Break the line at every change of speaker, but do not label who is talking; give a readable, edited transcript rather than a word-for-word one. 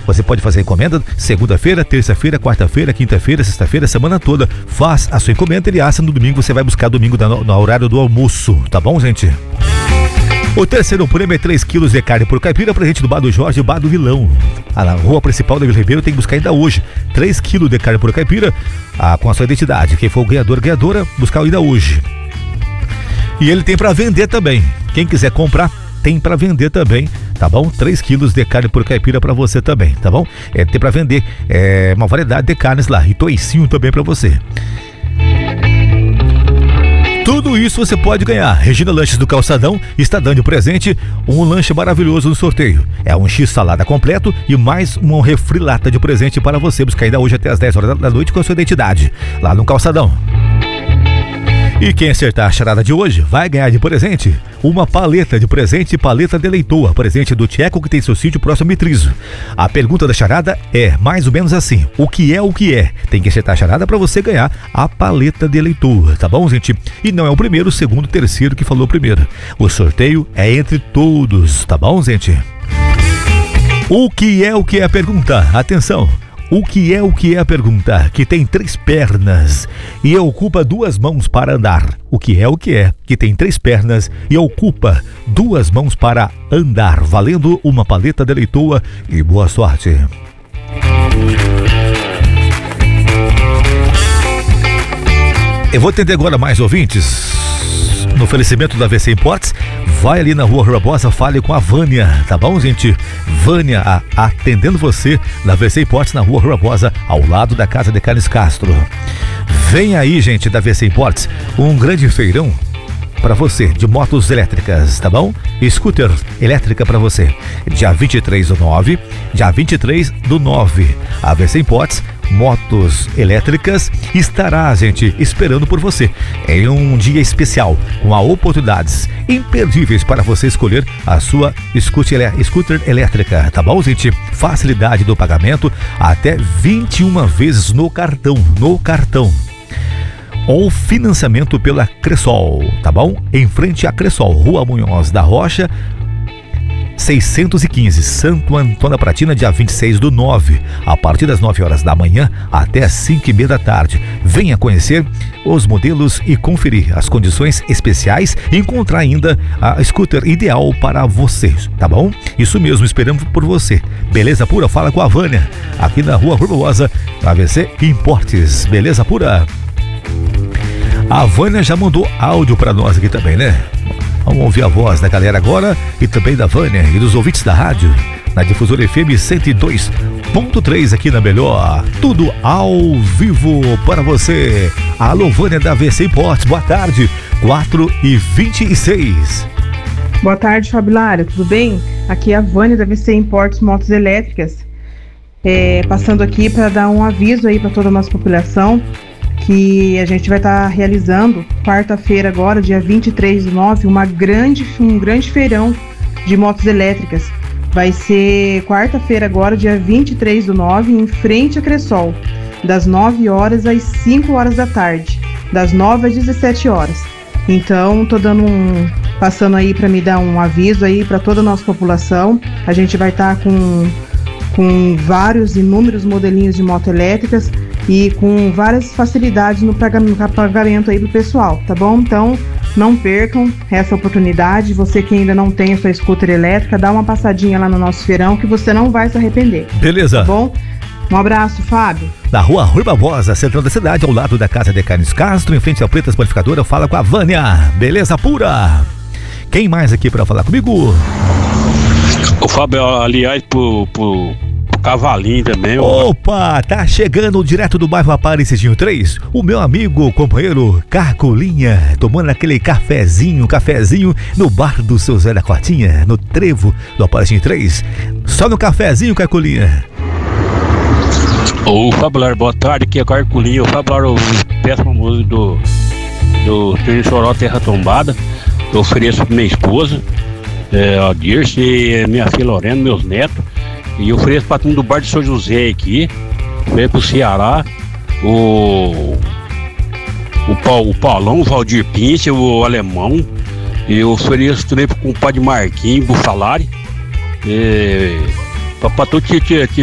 Você pode fazer a encomenda segunda-feira, terça-feira, quarta-feira, quinta-feira, sexta-feira, semana toda. Faz a sua encomenda, ele assa no domingo, você vai buscar domingo no horário do almoço, tá bom, gente? O terceiro prêmio é 3 quilos de carne por caipira, presente do Bar do Jorge e Bar do Vilão. Na rua principal da Vila Ribeiro, tem que buscar ainda hoje 3 quilos de carne por caipira, com a sua identidade. Quem for o ganhador, ganhadora, buscar ainda hoje. E ele tem para vender também. Quem quiser comprar, tem para vender também, tá bom? 3 quilos de carne por caipira para você também, tá bom? Tem para vender uma variedade de carnes lá, e toicinho também para você. Tudo isso você pode ganhar. Regina Lanches do Calçadão está dando de presente um lanche maravilhoso no sorteio. É um X salada completo e mais um refri lata de presente para você buscar ainda hoje até as 10 horas da noite com a sua identidade, lá no Calçadão. E quem acertar a charada de hoje vai ganhar de presente uma paleta de presente, paleta de Leitoa, presente do Tcheco, que tem seu sítio próximo a Mitrizo. A pergunta da charada é mais ou menos assim: o que é o que é? Tem que acertar a charada para você ganhar a paleta de Leitoa, tá bom, gente? E não é o primeiro, o segundo, o terceiro que falou primeiro. O sorteio é entre todos, tá bom, gente? O que é a pergunta? Atenção! O que é a pergunta? Que tem 3 pernas e ocupa 2 mãos para andar. O que é? Que tem 3 pernas e ocupa 2 mãos para andar. Valendo uma paleta de Leitoa e boa sorte. Eu vou atender agora mais ouvintes. No oferecimento da VC Imports, vai ali na Rua Rui Barbosa, fale com a Vânia, tá bom, gente? Vânia atendendo você na VC Imports, na Rua Rui Barbosa, ao lado da Casa de Carnes Castro. Vem aí, gente, da VC Imports, um grande feirão para você de motos elétricas, tá bom? Scooter elétrica para você. Dia 23 do 9, a VC Imports Motos Elétricas estará, gente, esperando por você em um dia especial, com oportunidades imperdíveis para você escolher a sua scooter elétrica, tá bom, gente? Facilidade do pagamento até 21 vezes no cartão. Ou financiamento pela Cressol, tá bom? Em frente à Cressol, Rua Munhoz da Rocha, 615, Santo Antônio da Pratina, dia 26 do 9, a partir das 9 horas da manhã até as 5:30 da tarde. Venha conhecer os modelos e conferir as condições especiais e encontrar ainda a scooter ideal para vocês, tá bom? Isso mesmo, esperamos por você. Beleza pura? Fala com a Vânia, aqui na Rua Barbosa, na VC Importes. Beleza pura? A Vânia já mandou áudio para nós aqui também, né? Vamos ouvir a voz da galera agora e também da Vânia e dos ouvintes da rádio, na Difusora FM 102.3 aqui na Melhor. Tudo ao vivo para você. Alô, Vânia da VC Imports, boa tarde, 4h26.
Boa tarde, Fabilário, tudo bem? Aqui é a Vânia da VC Imports Motos Elétricas. Passando aqui para dar um aviso aí para toda a nossa população, que a gente vai estar realizando quarta-feira agora, dia 23 do 9, um grande feirão de motos elétricas. Vai ser quarta-feira agora, dia 23 do 9, em frente à Cressol, das 9 horas às 5 horas da tarde, das 9 às 17 horas. Então, tô passando aí para me dar um aviso aí para toda a nossa população. A gente vai estar com vários inúmeros modelinhos de moto elétricas e com várias facilidades no pagamento aí pro pessoal, tá bom? Então, não percam essa oportunidade. Você que ainda não tem a sua scooter elétrica, dá uma passadinha lá no nosso feirão que você não vai se arrepender.
Beleza.
Tá bom? Um abraço, Fábio.
Na Rua Rui Barbosa, centro da cidade, ao lado da Casa de Carnes Castro, em frente à Pretas Panificadora, fala com a Vânia. Beleza pura? Quem mais aqui para falar comigo?
O Fábio, aliás, pro Cavalinho também.
Opa, tá chegando direto do bairro Aparecidinho 3, o meu amigo, companheiro Carcolinha, tomando aquele cafezinho no bar do seu Zé da Cotinha, no trevo do Aparecidinho 3. Só no cafezinho, Carcolinha.
Ô, Fábio, boa tarde, aqui é o Carcolinha. O Fábio, o péssimo músico do Treino Choró Terra Tombada. Eu ofereço pra minha esposa, a Dirce, minha filha Lorena, meus netos. E eu ofereço para tudo do bar de São José aqui, veio pro Ceará, o Paulão, o Valdir Pince, o Alemão. E eu ofereço também pro compadre Marquinhos, Bufalari. Para todo que